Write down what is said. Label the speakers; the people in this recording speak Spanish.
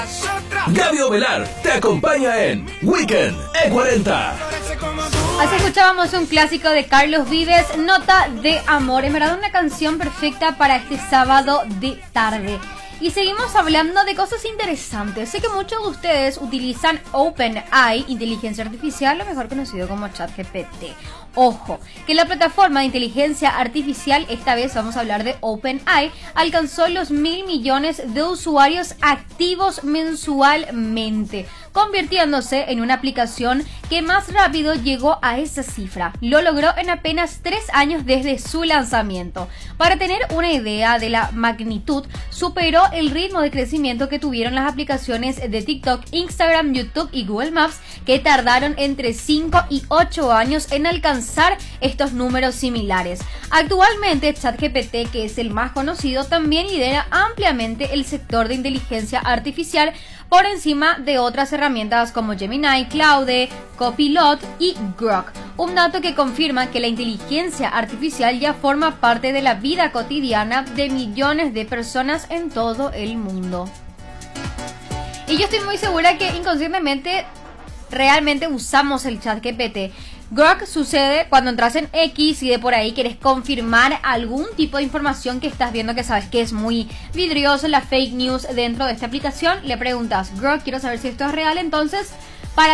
Speaker 1: Gaby Ovelar te acompaña en Weekend E40.
Speaker 2: Así escuchábamos un clásico de Carlos Vives, Nota de Amor. En verdad una canción perfecta para este sábado de tarde. Y seguimos hablando de cosas interesantes. Sé que muchos de ustedes utilizan OpenAI, inteligencia artificial, lo mejor conocido como ChatGPT. Ojo, que la plataforma de inteligencia artificial, esta vez vamos a hablar de OpenAI, alcanzó los 1.000 millones de usuarios activos mensualmente, convirtiéndose en una aplicación que más rápido llegó a esa cifra. Lo logró en apenas 3 años desde su lanzamiento. Para tener una idea de la magnitud, superó el ritmo de crecimiento que tuvieron las aplicaciones de TikTok, Instagram, YouTube y Google Maps, que tardaron entre 5 y 8 años en alcanzar estos números similares. Actualmente, ChatGPT, que es el más conocido, también lidera ampliamente el sector de inteligencia artificial por encima de otras herramientas como Gemini, Claude, Copilot y Grok. Un dato que confirma que la inteligencia artificial ya forma parte de la vida cotidiana de millones de personas en todo el mundo. Y yo estoy muy segura que inconscientemente realmente usamos el ChatGPT. Grok sucede cuando entras en X y de por ahí quieres confirmar algún tipo de información que estás viendo que sabes que es muy vidrioso, la fake news dentro de esta aplicación. Le preguntas, Grok, quiero saber si esto es real, entonces